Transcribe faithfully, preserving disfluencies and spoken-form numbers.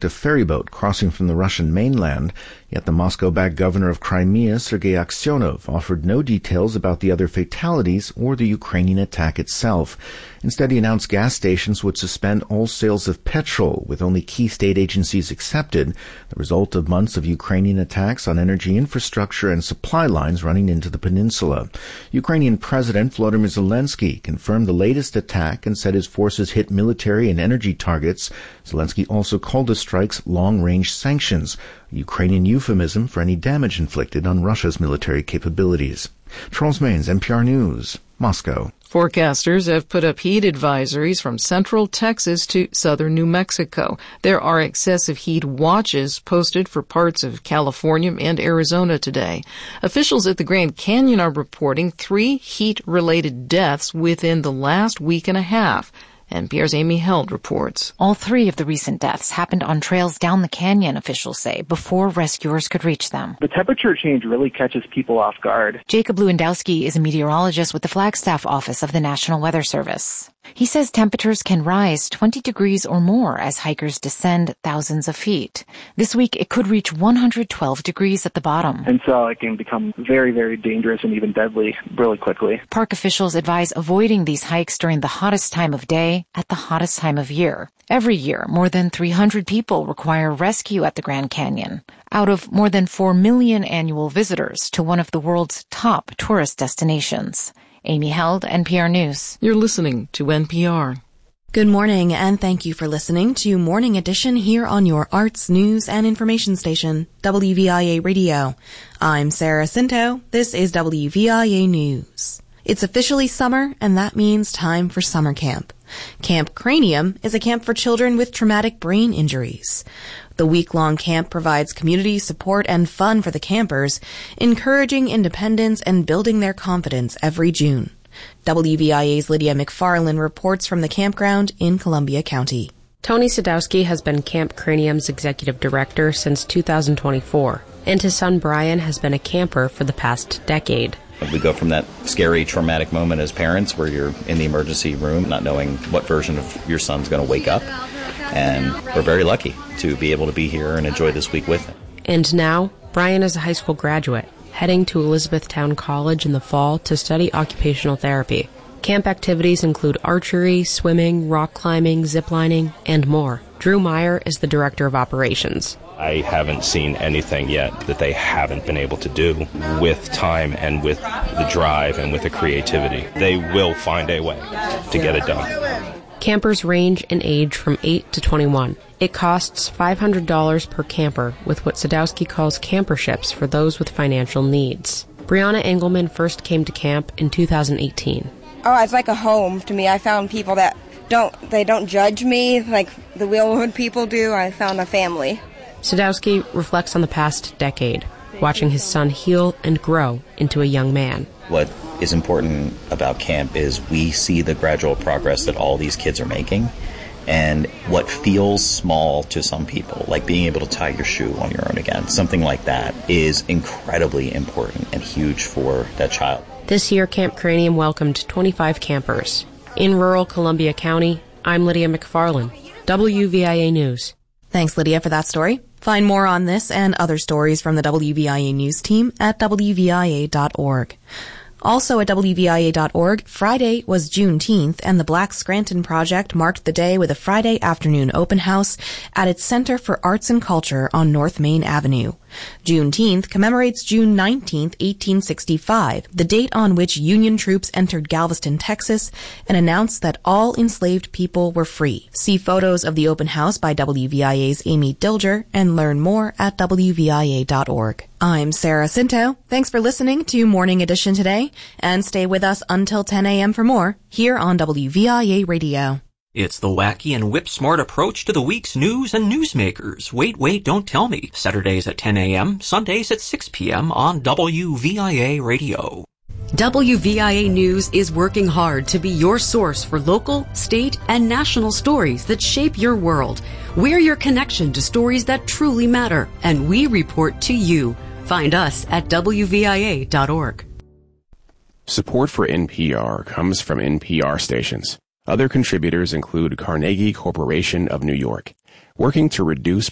a ferry boat crossing from the Russian mainland, yet the Moscow-backed governor of Crimea, Sergei Aksyonov, offered no details about the other fatalities or the Ukrainian attack itself. Instead, he announced gas stations would suspend all sales of petrol, with only key state agencies accepted, the result of months of Ukrainian attacks on energy infrastructure and supply lines running into the peninsula. Ukrainian President Volodymyr Zelensky confirmed the latest attack and said his forces hit military and energy targets. Zelensky also called the strikes long-range sanctions, a Ukrainian euphemism for any damage inflicted on Russia's military capabilities. Charles Maines, N P R News, Moscow. Forecasters have put up heat advisories from central Texas to southern New Mexico. There are excessive heat watches posted for parts of California and Arizona today. Officials at the Grand Canyon are reporting three heat-related deaths within the last week and a half. N P R's Amy Held reports. All three of the recent deaths happened on trails down the canyon, officials say, before rescuers could reach them. The temperature change really catches people off guard. Jacob Lewandowski is a meteorologist with the Flagstaff office of the National Weather Service. He says temperatures can rise twenty degrees or more as hikers descend thousands of feet. This week, it could reach one hundred twelve degrees at the bottom. And so it can become very, very dangerous and even deadly really quickly. Park officials advise avoiding these hikes during the hottest time of day at the hottest time of year. Every year, more than three hundred people require rescue at the Grand Canyon, out of more than four million annual visitors to one of the world's top tourist destinations. Amy Held, N P R News. You're listening to N P R. Good morning, and thank you for listening to Morning Edition here on your arts, news, and information station, W V I A Radio. I'm Sarah Cinto. This is W V I A News. It's officially summer, and that means time for summer camp. Camp Cranium is a camp for children with traumatic brain injuries. The week-long camp provides community support and fun for the campers, encouraging independence and building their confidence every June. W V I A's Lydia McFarlane reports from the campground in Columbia County. Tony Sadowski has been Camp Cranium's executive director since two thousand twenty-four, and his son Brian has been a camper for the past decade. We go from that scary, traumatic moment as parents where you're in the emergency room not knowing what version of your son's going to wake up. And we're very lucky to be able to be here and enjoy this week with him. And now, Brian is a high school graduate, heading to Elizabethtown College in the fall to study occupational therapy. Camp activities include archery, swimming, rock climbing, ziplining, and more. Drew Meyer is the director of operations. I haven't seen anything yet that they haven't been able to do with time and with the drive and with the creativity. They will find a way to get it done. Campers range in age from eight to twenty-one. It costs five hundred dollars per camper with what Sadowski calls camperships for those with financial needs. Brianna Engelman first came to camp in two thousand eighteen. Oh, it's like a home to me. I found people that don't, they don't judge me like the Wheelwood people do. I found a family. Sadowski reflects on the past decade, watching his son heal and grow into a young man. What is important about camp is we see the gradual progress that all these kids are making, and what feels small to some people, like being able to tie your shoe on your own again, something like that is incredibly important and huge for that child. This year, Camp Cranium welcomed twenty-five campers. In rural Columbia County, I'm Lydia McFarlane, W V I A News. Thanks, Lydia, for that story. Find more on this and other stories from the W V I A News team at W V I A dot org. Also at W V I A dot org, Friday was Juneteenth, and the Black Scranton Project marked the day with a Friday afternoon open house at its Center for Arts and Culture on North Main Avenue. Juneteenth commemorates June nineteenth, eighteen sixty-five, the date on which Union troops entered Galveston, Texas, and announced that all enslaved people were free. See photos of the open house by W V I A's Amy Dilger and learn more at W V I A dot org. I'm Sarah Cinto. Thanks for listening to Morning Edition today, and stay with us until ten a.m. for more here on W V I A Radio. It's the wacky and whip-smart approach to the week's news and newsmakers. Wait, wait, don't tell me. Saturdays at ten a.m., Sundays at six p.m. on W V I A Radio. W V I A News is working hard to be your source for local, state, and national stories that shape your world. We're your connection to stories that truly matter, and we report to you. Find us at W V I A dot org. Support for N P R comes from N P R stations. Other contributors include Carnegie Corporation of New York, working to reduce